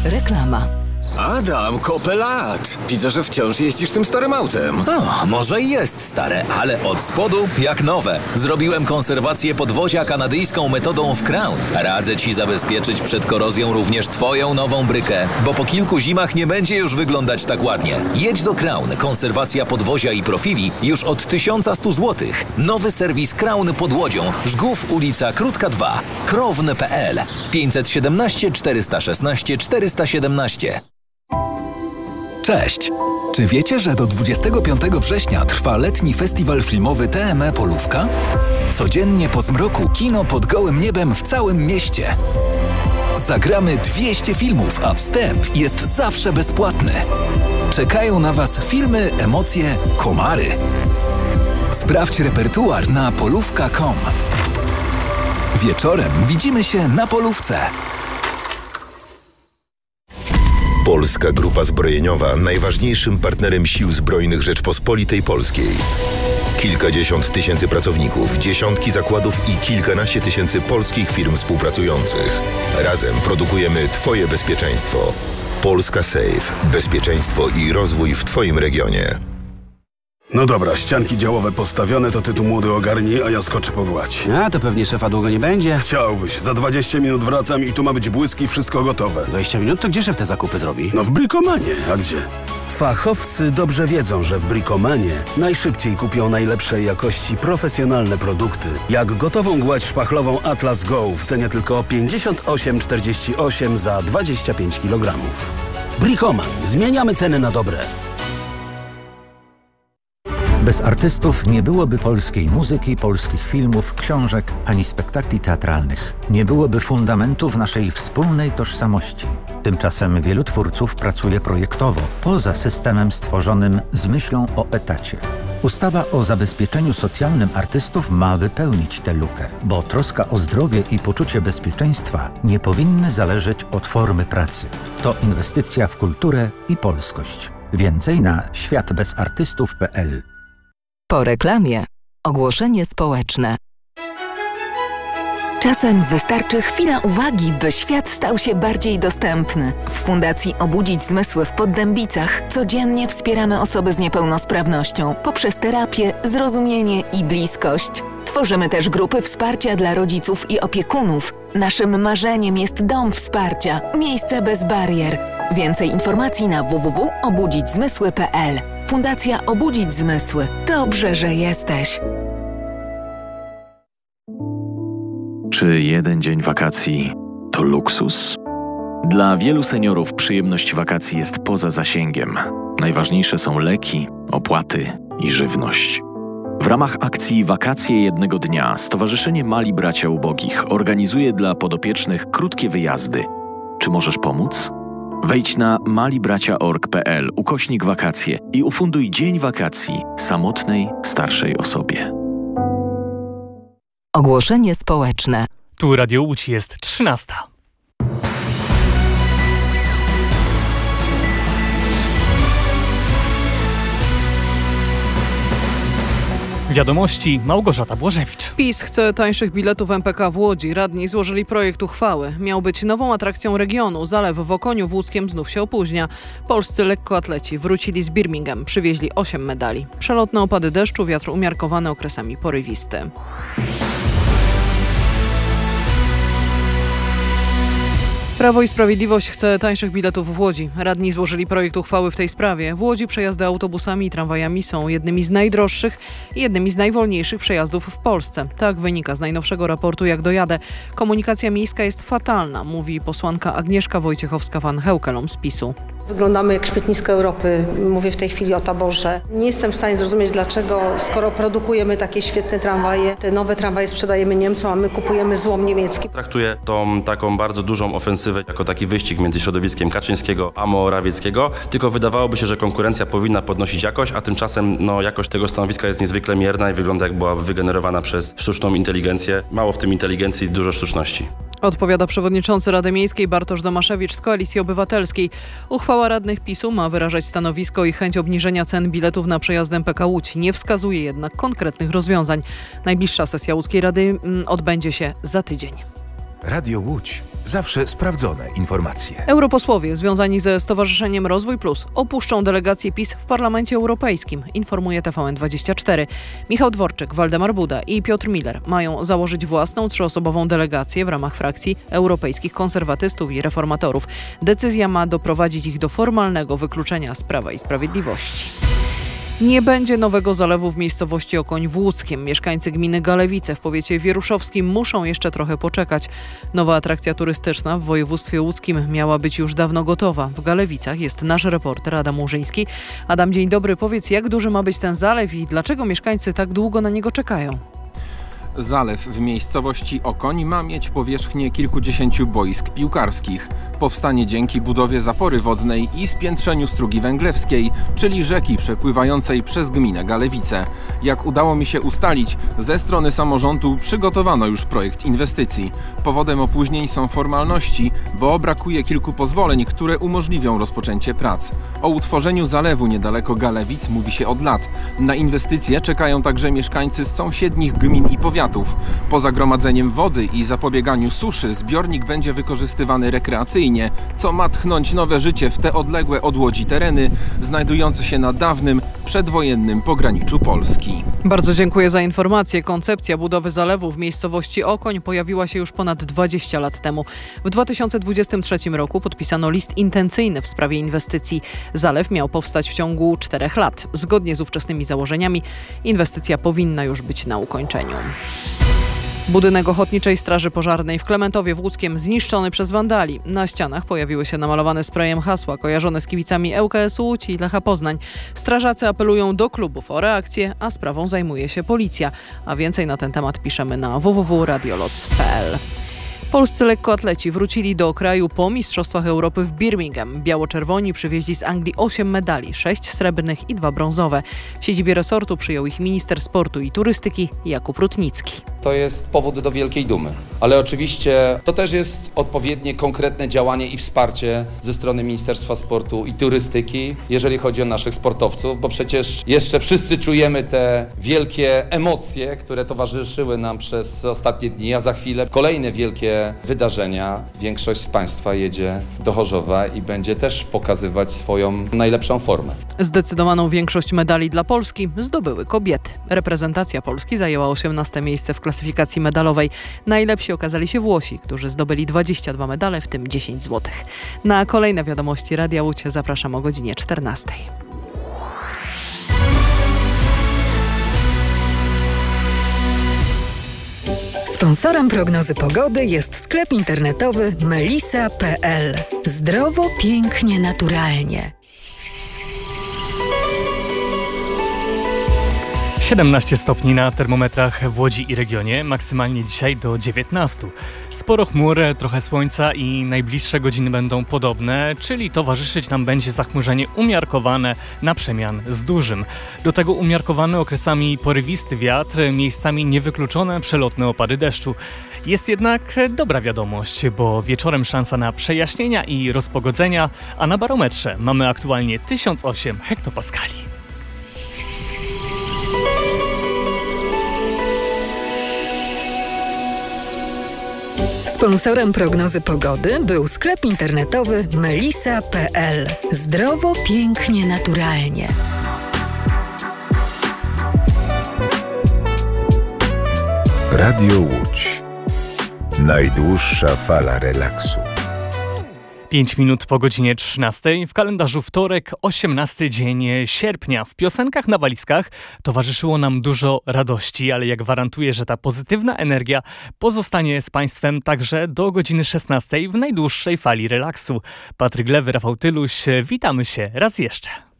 Reklama. Adam, kopę lat. Widzę, że wciąż jeździsz tym starym autem. O, może i jest stare, ale od spodu jak nowe. Zrobiłem konserwację podwozia kanadyjską metodą w Crown. Radzę Ci zabezpieczyć przed korozją również Twoją nową brykę, bo po kilku zimach nie będzie już wyglądać tak ładnie. Jedź do Crown. Konserwacja podwozia i profili już od 1100 zł. Nowy serwis Crown pod Łodzią. Żgów, ulica Krótka 2. Krown.pl 517 416 417. Cześć! Czy wiecie, że do 25 września trwa letni festiwal filmowy TME Polówka? Codziennie po zmroku kino pod gołym niebem w całym mieście. Zagramy 200 filmów, a wstęp jest zawsze bezpłatny. Czekają na Was filmy, emocje, komary. Sprawdź repertuar na polówka.com. Wieczorem widzimy się na polówce. Polska Grupa Zbrojeniowa, najważniejszym partnerem Sił Zbrojnych Rzeczpospolitej Polskiej. Kilkadziesiąt tysięcy pracowników, dziesiątki zakładów i kilkanaście tysięcy polskich firm współpracujących. Razem produkujemy Twoje bezpieczeństwo. Polska Safe. Bezpieczeństwo i rozwój w Twoim regionie. No dobra, ścianki działowe postawione, to ty tu młody ogarnij, a ja skoczę pogładź. A, to pewnie szefa długo nie będzie. Chciałbyś. Za 20 minut wracam i tu ma być błysk i wszystko gotowe. 20 minut? To gdzie szef te zakupy zrobi? No w Brikomanie, a gdzie? Fachowcy dobrze wiedzą, że w Brikomanie najszybciej kupią najlepszej jakości profesjonalne produkty. Jak gotową gładź szpachlową Atlas Go w cenie tylko 58,48 za 25 kg. Brikoman. Zmieniamy ceny na dobre. Bez artystów nie byłoby polskiej muzyki, polskich filmów, książek ani spektakli teatralnych. Nie byłoby fundamentów naszej wspólnej tożsamości. Tymczasem wielu twórców pracuje projektowo, poza systemem stworzonym z myślą o etacie. Ustawa o zabezpieczeniu socjalnym artystów ma wypełnić tę lukę, bo troska o zdrowie i poczucie bezpieczeństwa nie powinny zależeć od formy pracy. To inwestycja w kulturę i polskość. Więcej na światbezartystów.pl. Po reklamie. Ogłoszenie społeczne. Czasem wystarczy chwila uwagi, by świat stał się bardziej dostępny. W Fundacji Obudzić Zmysły w Poddębicach codziennie wspieramy osoby z niepełnosprawnością poprzez terapię, zrozumienie i bliskość. Tworzymy też grupy wsparcia dla rodziców i opiekunów. Naszym marzeniem jest dom wsparcia, miejsce bez barier. Więcej informacji na www.obudzićzmysły.pl. Fundacja Obudzić Zmysły. Dobrze, że jesteś. Czy jeden dzień wakacji to luksus? Dla wielu seniorów przyjemność wakacji jest poza zasięgiem. Najważniejsze są leki, opłaty i żywność. W ramach akcji Wakacje jednego dnia Stowarzyszenie Mali Bracia Ubogich organizuje dla podopiecznych krótkie wyjazdy. Czy możesz pomóc? Wejdź na malibracia.org.pl/wakacje i ufunduj dzień wakacji samotnej, starszej osobie. Ogłoszenie społeczne. Tu Radio Łódź, jest 13. Wiadomości Małgorzata Błażewicz. PiS chce tańszych biletów MPK w Łodzi. Radni złożyli projekt uchwały. Miał być nową atrakcją regionu. Zalew w Okoniu Włódzkiem znów się opóźnia. Polscy lekkoatleci wrócili z Birmingham. Przywieźli 8 medali. Przelotne opady deszczu, wiatr umiarkowany, okresami porywisty. Prawo i Sprawiedliwość chce tańszych biletów w Łodzi. Radni złożyli projekt uchwały w tej sprawie. W Łodzi przejazdy autobusami i tramwajami są jednymi z najdroższych i jednymi z najwolniejszych przejazdów w Polsce. Tak wynika z najnowszego raportu Jak dojadę. Komunikacja miejska jest fatalna, mówi posłanka Agnieszka Wojciechowska-Van Heukelom z PiS-u. Wyglądamy jak śmietnisko Europy. Mówię w tej chwili o taborze. Nie jestem w stanie zrozumieć dlaczego, skoro produkujemy takie świetne tramwaje, te nowe tramwaje sprzedajemy Niemcom, a my kupujemy złom niemiecki. Traktuję tą taką bardzo dużą ofensywę jako taki wyścig między środowiskiem Kaczyńskiego a Morawieckiego, tylko wydawałoby się, że konkurencja powinna podnosić jakość, a tymczasem jakość tego stanowiska jest niezwykle mierna i wygląda jak była wygenerowana przez sztuczną inteligencję. Mało w tym inteligencji, dużo sztuczności. Odpowiada przewodniczący Rady Miejskiej Bartosz Domaszewicz z Koalicji Obywatelskiej. Uchwała radnych PiS-u ma wyrażać stanowisko i chęć obniżenia cen biletów na przejazd MPK Łódź. Nie wskazuje jednak konkretnych rozwiązań. Najbliższa sesja łódzkiej Rady odbędzie się za tydzień. Radio Łódź. Zawsze sprawdzone informacje. Europosłowie związani ze Stowarzyszeniem Rozwój Plus opuszczą delegację PiS w Parlamencie Europejskim, informuje TVN24. Michał Dworczyk, Waldemar Buda i Piotr Miller mają założyć własną 3-osobową delegację w ramach frakcji europejskich konserwatystów i reformatorów. Decyzja ma doprowadzić ich do formalnego wykluczenia z Prawa i Sprawiedliwości. Nie będzie nowego zalewu w miejscowości Okoń w Łódzkiem. Mieszkańcy gminy Galewice w powiecie wieruszowskim muszą jeszcze trochę poczekać. Nowa atrakcja turystyczna w województwie łódzkim miała być już dawno gotowa. W Galewicach jest nasz reporter Adam Murzyński. Adam, dzień dobry. Powiedz, jak duży ma być ten zalew i dlaczego mieszkańcy tak długo na niego czekają? Zalew w miejscowości Okoń ma mieć powierzchnię kilkudziesięciu boisk piłkarskich. Powstanie dzięki budowie zapory wodnej i spiętrzeniu Strugi Węglewskiej, czyli rzeki przepływającej przez gminę Galewice. Jak udało mi się ustalić, ze strony samorządu przygotowano już projekt inwestycji. Powodem opóźnień są formalności, bo brakuje kilku pozwoleń, które umożliwią rozpoczęcie prac. O utworzeniu zalewu niedaleko Galewic mówi się od lat. Na inwestycje czekają także mieszkańcy z sąsiednich gmin i powiatów. Po zagromadzeniem wody i zapobieganiu suszy zbiornik będzie wykorzystywany rekreacyjnie, co ma tchnąć nowe życie w te odległe od Łodzi tereny, znajdujące się na dawnym, przedwojennym pograniczu Polski. Bardzo dziękuję za informację. Koncepcja budowy zalewu w miejscowości Okoń pojawiła się już ponad 20 lat temu. W 2023 roku podpisano list intencyjny w sprawie inwestycji. Zalew miał powstać w ciągu 4 lat. Zgodnie z ówczesnymi założeniami inwestycja powinna już być na ukończeniu. Budynek Ochotniczej Straży Pożarnej w Klementowie w Łódzkiem zniszczony przez wandali. Na ścianach pojawiły się namalowane sprayem hasła kojarzone z kibicami ŁKS Łódź i Lecha Poznań. Strażacy apelują do klubów o reakcję, a sprawą zajmuje się policja. A więcej na ten temat piszemy na www.radioloc.pl. Polscy lekkoatleci wrócili do kraju po Mistrzostwach Europy w Birmingham. Biało-czerwoni przywieźli z Anglii 8 medali, 6 srebrnych i 2 brązowe. W siedzibie resortu przyjął ich minister sportu i turystyki Jakub Rutnicki. To jest powód do wielkiej dumy, ale oczywiście to też jest odpowiednie, konkretne działanie i wsparcie ze strony Ministerstwa Sportu i Turystyki, jeżeli chodzi o naszych sportowców, bo przecież jeszcze wszyscy czujemy te wielkie emocje, które towarzyszyły nam przez ostatnie dni, a za chwilę kolejne wielkie wydarzenia. Większość z Państwa jedzie do Chorzowa i będzie też pokazywać swoją najlepszą formę. Zdecydowaną większość medali dla Polski zdobyły kobiety. Reprezentacja Polski zajęła 18 miejsce w klasyfikacji medalowej. Najlepsi okazali się Włosi, którzy zdobyli 22 medale, w tym 10 złotych. Na kolejne wiadomości Radia Łódź zapraszam o godzinie 14. Sponsorem prognozy pogody jest sklep internetowy melisa.pl. Zdrowo, pięknie, naturalnie. 17 stopni na termometrach w Łodzi i regionie, maksymalnie dzisiaj do 19. Sporo chmur, trochę słońca i najbliższe godziny będą podobne, czyli towarzyszyć nam będzie zachmurzenie umiarkowane na przemian z dużym. Do tego umiarkowany okresami porywisty wiatr, miejscami niewykluczone przelotne opady deszczu. Jest jednak dobra wiadomość, bo wieczorem szansa na przejaśnienia i rozpogodzenia, a na barometrze mamy aktualnie 1008 hektopaskali. Sponsorem prognozy pogody był sklep internetowy melisa.pl. Zdrowo, pięknie, naturalnie. Radio Łódź. Najdłuższa fala relaksu. 5 minut po godzinie 13. W kalendarzu wtorek, 18 dzień sierpnia. W piosenkach na walizkach towarzyszyło nam dużo radości, ale ja gwarantuję, że ta pozytywna energia pozostanie z Państwem także do godziny 16 w najdłuższej fali relaksu. Patryk Lewy, Rafał Tyluś, witamy się raz jeszcze.